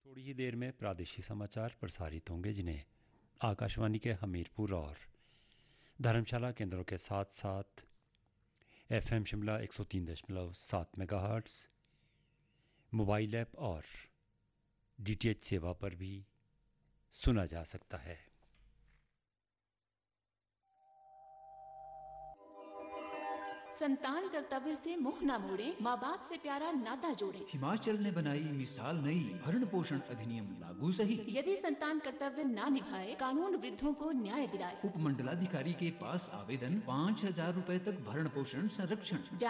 थोड़ी ही देर में प्रादेशिक समाचार प्रसारित होंगे, जिन्हें आकाशवाणी के हमीरपुर और धर्मशाला केंद्रों के साथ साथ FM Shimla 103.7 megahertz, mobile app और डीटीएच सेवा पर भी सुना जा सकता है। संतान कर्तव्य से मुंह न मोड़े, माँ बाप से प्यारा नाता जोड़े। हिमाचल ने बनाई मिसाल नई, भरण पोषण अधिनियम लागू सही। यदि संतान कर्तव्य ना निभाए, कानून वृद्धों को न्याय दिलाए। उपमंडलाधिकारी के पास आवेदन, 5,000 रुपए तक भरण पोषण संरक्षण।